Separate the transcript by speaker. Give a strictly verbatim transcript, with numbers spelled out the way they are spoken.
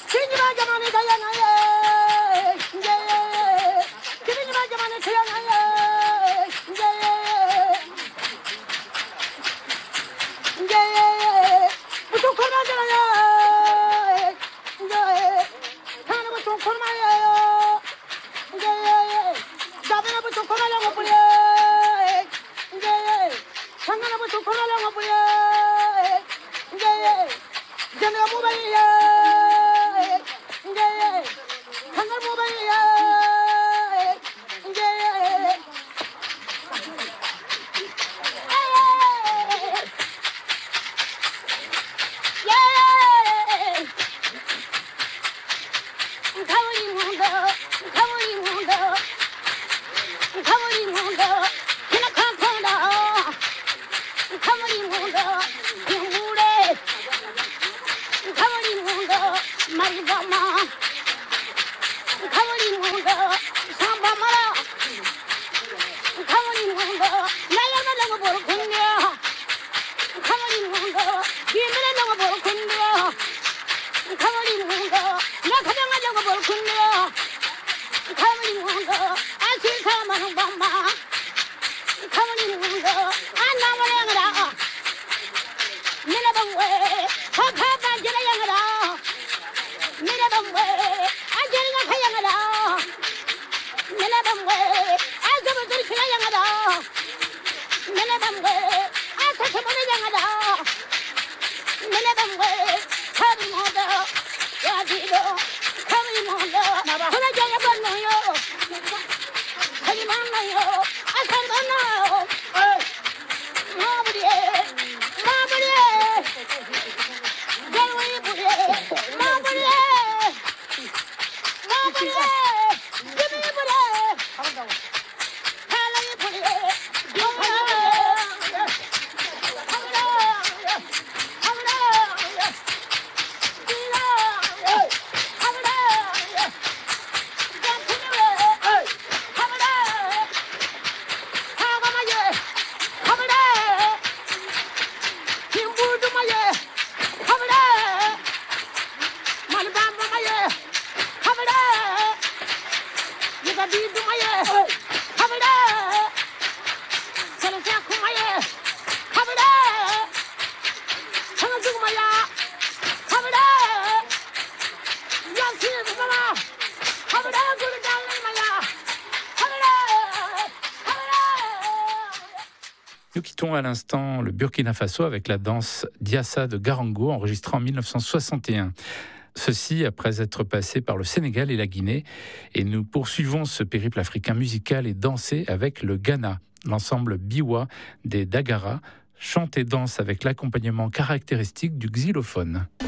Speaker 1: Nous quittons à l'instant le Burkina Faso avec la danse Diassa de Garango, enregistrée en dix-neuf cent soixante et un. Ceci après être passé par le Sénégal et la Guinée. Et nous poursuivons ce périple africain musical et dansé avec le Ghana. L'ensemble Biwa des Dagara chante et danse avec l'accompagnement caractéristique du xylophone.